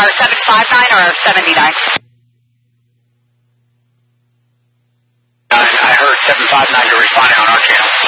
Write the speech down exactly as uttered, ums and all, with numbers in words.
or seven five nine or seventy-nine? I, I heard seven five nine to responding on our channel.